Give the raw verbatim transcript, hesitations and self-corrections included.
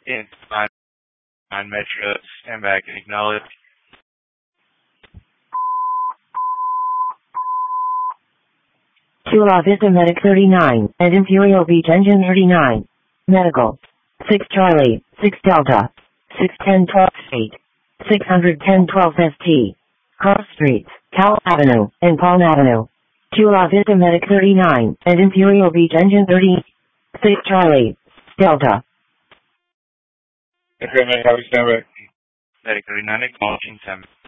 in on Metro, stand back and acknowledge. Chula Vista Medic thirty-nine, and Imperial Beach Engine thirty-nine. Medical. six Charlie, six Delta. six ten twelve Street. six ten twelve S T. Cross Streets, Cal Avenue, and Palm Avenue. Chula Vista Medic thirty-nine, and Imperial Beach Engine thirty. six Charlie, Delta. Okay, Medic, how we stand back? Medic thirty-nine, acknowledging ten.